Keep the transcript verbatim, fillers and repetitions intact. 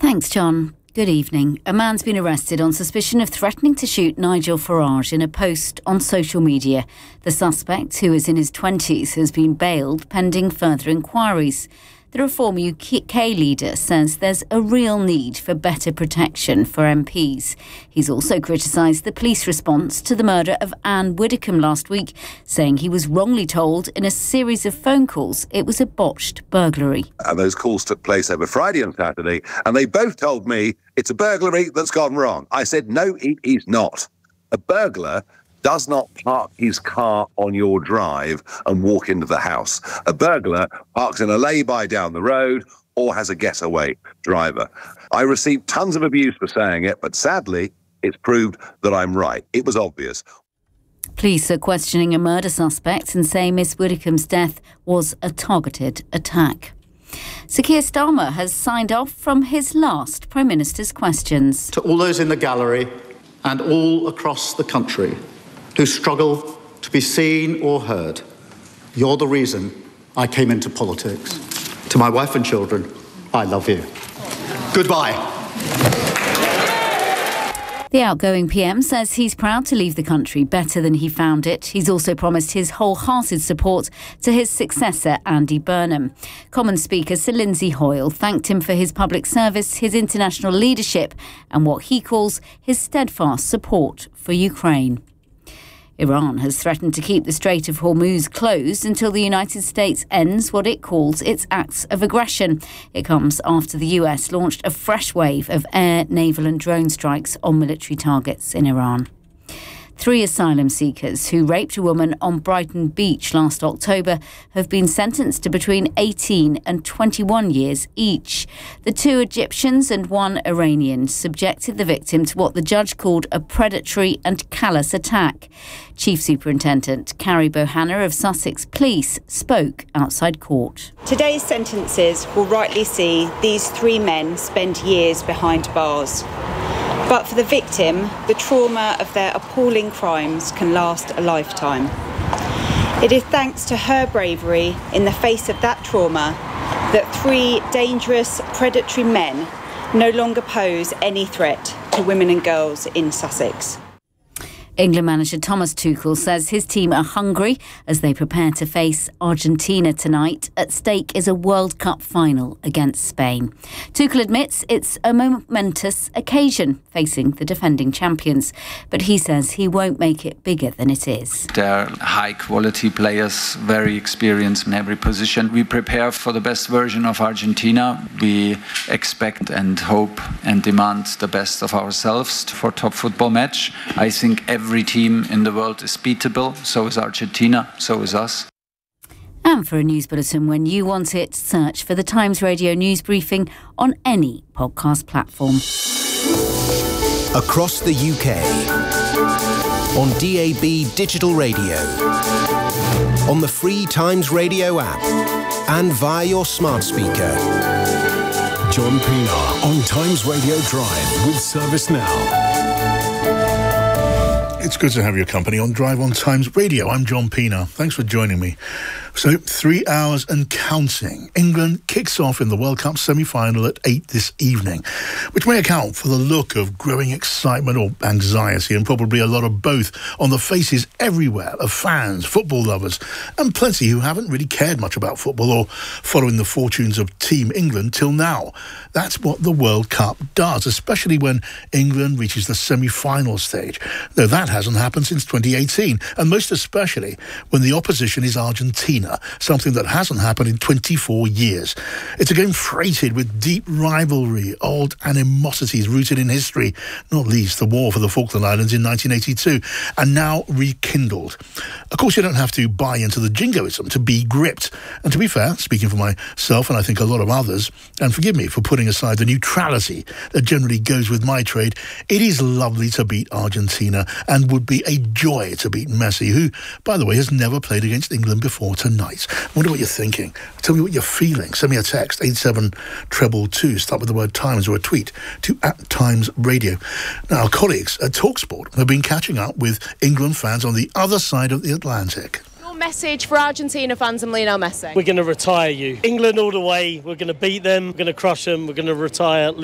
Thanks, John. Good evening. A man's been arrested on suspicion of threatening to shoot Nigel Farage in a post on social media. The suspect, who is in his twenties, has been bailed pending further inquiries. The Reform U K leader says there's a real need for better protection for M Ps. He's also criticised the police response to the murder of Anne Widdecombe last week, saying he was wrongly told in a series of phone calls it was a botched burglary. And those calls took place over Friday and Saturday, and they both told me it's a burglary that's gone wrong. I said, no, it is not. A burglar does not park his car on your drive and walk into the house. A burglar parks in a lay-by down the road or has a getaway driver. I received tons of abuse for saying it, but sadly, it's proved that I'm right. It was obvious. Police are questioning a murder suspect and say Miss Widdecombe's death was a targeted attack. Sir Keir Starmer has signed off from his last Prime Minister's questions. To all those in the gallery and all across the country who struggle to be seen or heard, you're the reason I came into politics. To my wife and children, I love you. Goodbye. The outgoing P M says he's proud to leave the country better than he found it. He's also promised his wholehearted support to his successor, Andy Burnham. Commons Speaker Sir Lindsay Hoyle thanked him for his public service, his international leadership and what he calls his steadfast support for Ukraine. Iran has threatened to keep the Strait of Hormuz closed until the United States ends what it calls its acts of aggression. It comes after the U S launched a fresh wave of air, naval and drone strikes on military targets in Iran. Three asylum seekers who raped a woman on Brighton Beach last October have been sentenced to between eighteen and twenty-one years each. The two Egyptians and one Iranian subjected the victim to what the judge called a predatory and callous attack. Chief Superintendent Carrie Bohanna of Sussex Police spoke outside court. Today's sentences will rightly see these three men spend years behind bars. But for the victim, the trauma of their appalling crimes can last a lifetime. It is thanks to her bravery in the face of that trauma that three dangerous, predatory men no longer pose any threat to women and girls in Sussex. England manager Thomas Tuchel says his team are hungry as they prepare to face Argentina tonight. At stake is a World Cup final against Spain. Tuchel admits it's a momentous occasion facing the defending champions, but he says he won't make it bigger than it is. They're high-quality players, very experienced in every position. We prepare for the best version of Argentina. We expect and hope and demand the best of ourselves for top football match. I think every Every team in the world is beatable. So is Argentina, so is us. And for a news bulletin when you want it, search for the Times Radio News Briefing on any podcast platform. Across the U K, on D A B digital radio, on the free Times Radio app, and via your smart speaker. John Pienaar on Times Radio Drive with ServiceNow. It's good to have your company on Drive on Times Radio. I'm John Pienaar. Thanks for joining me. So, three hours and counting. England kicks off in the World Cup semi-final at eight this evening, which may account for the look of growing excitement or anxiety, and probably a lot of both, on the faces everywhere of fans, football lovers, and plenty who haven't really cared much about football or following the fortunes of Team England till now. That's what the World Cup does, especially when England reaches the semi-final stage, though that hasn't happened since twenty eighteen, and most especially when the opposition is Argentina, something that hasn't happened in twenty-four years. It's a game freighted with deep rivalry, old animosities rooted in history, not least the war for the Falkland Islands in nineteen eighty-two, and now rekindled. Of course, you don't have to buy into the jingoism to be gripped. And to be fair, speaking for myself and I think a lot of others, and forgive me for putting aside the neutrality that generally goes with my trade, it is lovely to beat Argentina and would be a joy to beat Messi, who, by the way, has never played against England before tonight. I wonder what you're thinking. Tell me what you're feeling. Send me a text, eight seven two two, start with the word Times, or a tweet to at Times Radio. Now, our colleagues at TalkSport have been catching up with England fans on the other side of the Atlantic. Message for Argentina fans and Lionel Messi. We're going to retire you. England all the way. We're going to beat them. We're going to crush them. We're going to retire